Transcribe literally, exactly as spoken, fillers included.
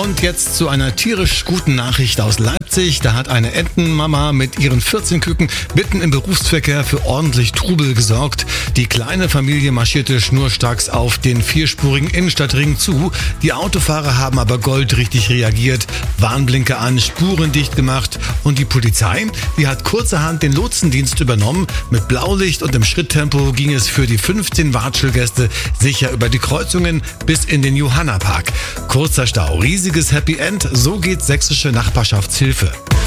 Und jetzt zu einer tierisch guten Nachricht aus Leipzig. Da hat eine Entenmama mit ihren vierzehn Küken mitten im Berufsverkehr für ordentlich Trubel gesorgt. Die kleine Familie marschierte schnurstracks auf den vierspurigen Innenstadtring zu. Die Autofahrer haben aber goldrichtig reagiert, Warnblinker an, Spuren dicht gemacht. Und die Polizei, die hat kurzerhand den Lotsendienst übernommen. Mit Blaulicht und im Schritttempo ging es für die fünfzehn Watschelgäste sicher über die Kreuzungen bis in den Johannapark. Kurzer Stau, riesiges Happy End, so geht sächsische Nachbarschaftshilfe.